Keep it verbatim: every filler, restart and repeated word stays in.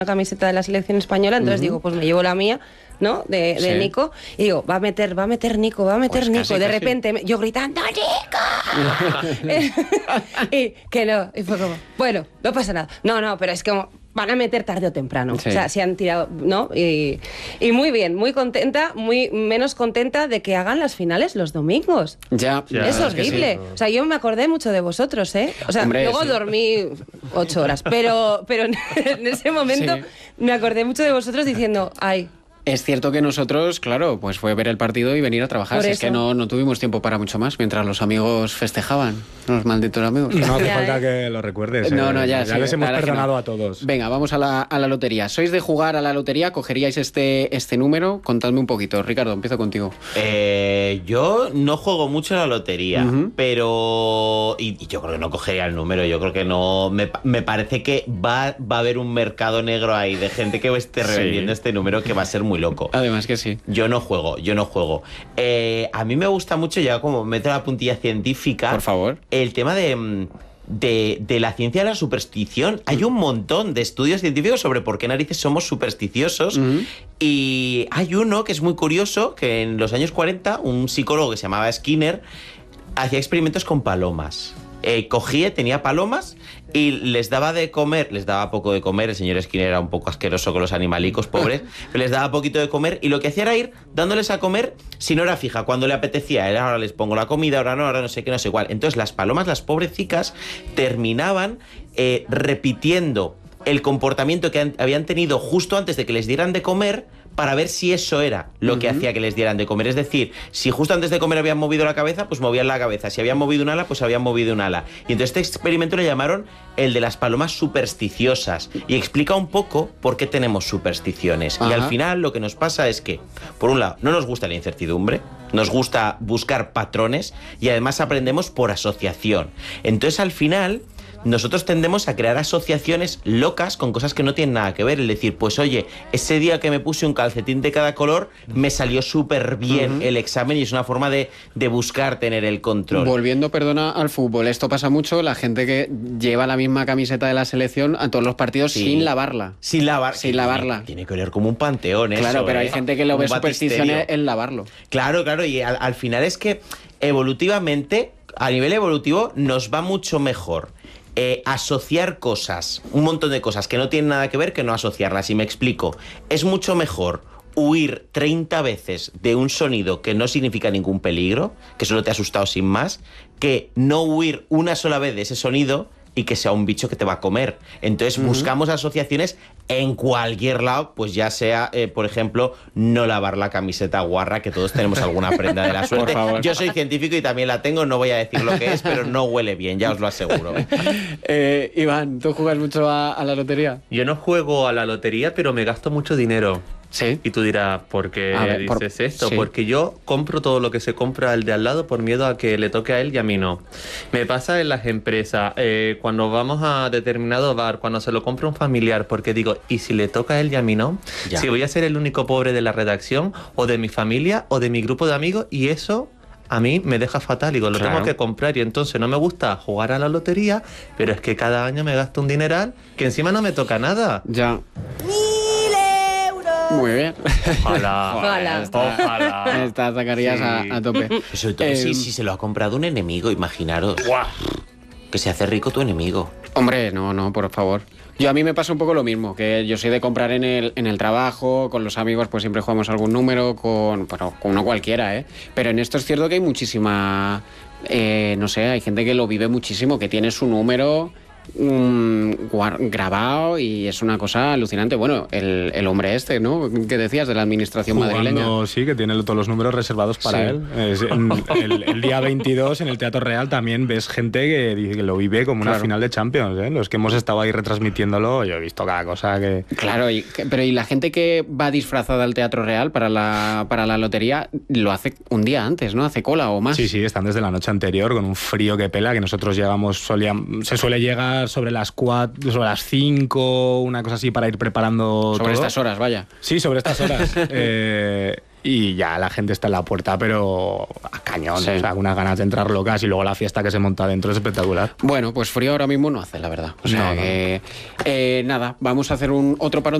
camiseta de la selección española, entonces uh-huh. digo, pues me llevo la mía, ¿no? De, de sí. Nico, y digo, va a meter, va a meter Nico, va a meter pues Nico. Casi, de casi. repente, me, yo gritando, ¡Nico! Y que no, y fue como, bueno, no pasa nada. No, no, pero es como, van a meter tarde o temprano. Sí. O sea, se han tirado, ¿no? Y, y muy bien, muy contenta, muy menos contenta de que hagan las finales los domingos. Ya, ya es horrible. Es sí. O sea, yo me acordé mucho de vosotros, ¿eh? O sea, Hombre, luego sí. dormí ocho horas, pero, pero en ese momento sí. me acordé mucho de vosotros diciendo, ay. Es cierto que nosotros, claro, pues fue ver el partido y venir a trabajar. Si es que no, no tuvimos tiempo para mucho más mientras los amigos festejaban, los malditos amigos. No hace falta que lo recuerdes. No, no, ya, ya sí, les hemos perdonado no. a todos. Venga, vamos a la, a la lotería. ¿Sois de jugar a la lotería? ¿Cogeríais este, este número? Contadme un poquito. Ricardo, empiezo contigo. Eh, yo no juego mucho a la lotería, uh-huh. pero... Y, y yo creo que no cogería el número. Yo creo que no... Me, me parece que va, va a haber un mercado negro ahí de gente que esté revendiendo sí. este número que va a ser muy loco. Además que sí. Yo no juego, yo no juego. Eh, a mí me gusta mucho, ya como meto la puntilla científica. Por favor. El tema de, de, de la ciencia de la superstición. Hay un montón de estudios científicos sobre por qué narices somos supersticiosos. Uh-huh. Y hay uno que es muy curioso, que en los años cuarenta, un psicólogo que se llamaba Skinner hacía experimentos con palomas. Eh, cogía, tenía palomas y les daba de comer, les daba poco de comer, el señor Skinner era un poco asqueroso con los animalicos pobres, pero les daba poquito de comer y lo que hacía era ir dándoles a comer si no era fija, cuando le apetecía, era ahora les pongo la comida, ahora no, ahora no sé qué, no sé cuál. Entonces las palomas, las pobrecicas, terminaban eh, repitiendo el comportamiento que han, habían tenido justo antes de que les dieran de comer, para ver si eso era lo que uh-huh. hacía que les dieran de comer. Es decir, si justo antes de comer habían movido la cabeza, pues movían la cabeza. Si habían movido un ala, pues habían movido un ala. Y entonces este experimento le llamaron el de las palomas supersticiosas. Y explica un poco por qué tenemos supersticiones. Uh-huh. Y al final lo que nos pasa es que, por un lado, no nos gusta la incertidumbre, nos gusta buscar patrones y además aprendemos por asociación. Entonces al final... nosotros tendemos a crear asociaciones locas con cosas que no tienen nada que ver. Es decir, pues oye, ese día que me puse un calcetín de cada color, me salió súper bien uh-huh. el examen y es una forma de, de buscar tener el control. Volviendo, perdona, al fútbol. Esto pasa mucho, la gente que lleva la misma camiseta de la selección a todos los partidos sí. sin lavarla. Sin lavar. Sin lavarla. Tiene, tiene que oler como un panteón eso. Claro, pero ¿eh? hay gente que lo ve superstición en lavarlo. Claro, claro, y al, al final es que evolutivamente, a nivel evolutivo, nos va mucho mejor Eh, asociar cosas, un montón de cosas que no tienen nada que ver que no asociarlas. Y me explico, es mucho mejor huir treinta veces de un sonido que no significa ningún peligro, que solo te ha asustado sin más, que no huir una sola vez de ese sonido y que sea un bicho que te va a comer. Entonces uh-huh. buscamos asociaciones en cualquier lado, pues ya sea, eh, por ejemplo, no lavar la camiseta guarra, que todos tenemos alguna prenda de la suerte. Por favor. Yo soy científico y también la tengo, no voy a decir lo que es, pero no huele bien, ya os lo aseguro. eh, Iván, ¿tú juegas mucho a, a la lotería? Yo no juego a la lotería, pero me gasto mucho dinero. Sí. Y tú dirás, ¿por qué ver, dices por, esto? Sí. Porque yo compro todo lo que se compra al de al lado por miedo a que le toque a él y a mí no. Me pasa en las empresas, eh, cuando vamos a determinado bar, cuando se lo compra un familiar, porque digo, ¿y si le toca a él y a mí no? Ya. Si voy a ser el único pobre de la redacción, o de mi familia, o de mi grupo de amigos, y eso... a mí me deja fatal, digo, lo claro. tengo que comprar y entonces no me gusta jugar a la lotería, pero es que cada año me gasto un dineral que encima no me toca nada. Ya. Muy bien. Ojalá. Ojalá. Esta, Ojalá. Esta sacarías sí. a, a tope. Sobre todo eh, si, si se lo ha comprado un enemigo, imaginaros. ¡Guau! Que se hace rico tu enemigo. Hombre, no, no, por favor. Yo a mí me pasa un poco lo mismo, que yo soy de comprar en el, en el trabajo, con los amigos pues siempre jugamos algún número, con, bueno, con uno cualquiera, ¿eh? Pero en esto es cierto que hay muchísima, eh, no sé, hay gente que lo vive muchísimo, que tiene su número um, grabado y es una cosa alucinante. Bueno, el, el hombre este, ¿no? Que decías de la administración Jugando, madrileña. Sí, que tiene todos los números reservados para sí. él. Es, en, el, el día veintidós en el Teatro Real también ves gente que, dice que lo vive como una claro. final de Champions, ¿eh? Los que hemos estado ahí retransmitiéndolo, yo he visto cada cosa que... Claro, y, pero y la gente que va disfrazada al Teatro Real para la, para la lotería lo hace un día antes, ¿no? Hace cola o más. Sí, sí, están desde la noche anterior con un frío que pela, que nosotros llegamos, solíamos, se suele llegar sobre las cuatro, sobre las cinco, una cosa así para ir preparando sobre todo. estas horas, vaya. Sí, sobre estas horas. eh, y ya la gente está en la puerta, pero a cañón, sí. O sea, unas ganas de entrar locas y luego la fiesta que se monta dentro es espectacular. Bueno, pues frío ahora mismo no hace, la verdad. O sea no, que, no. Eh, nada, vamos a hacer un otro parón